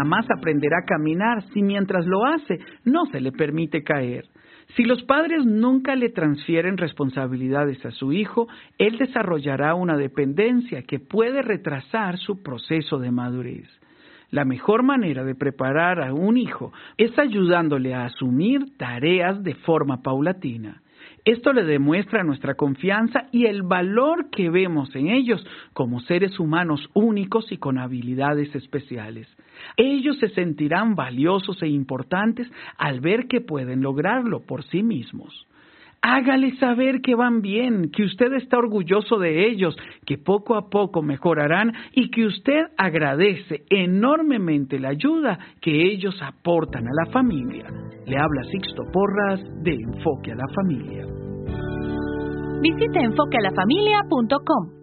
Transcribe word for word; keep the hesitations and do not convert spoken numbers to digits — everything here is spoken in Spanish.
jamás aprenderá a caminar si mientras lo hace no se le permite caer. Si los padres nunca le transfieren responsabilidades a su hijo, él desarrollará una dependencia que puede retrasar su proceso de madurez. La mejor manera de preparar a un hijo es ayudándole a asumir tareas de forma paulatina. Esto le demuestra nuestra confianza y el valor que vemos en ellos como seres humanos únicos y con habilidades especiales. Ellos se sentirán valiosos e importantes al ver que pueden lograrlo por sí mismos. Hágale saber que van bien, que usted está orgulloso de ellos, que poco a poco mejorarán y que usted agradece enormemente la ayuda que ellos aportan a la familia. Le habla Sixto Porras de Enfoque a la Familia. Visite enfoque a la familia punto com.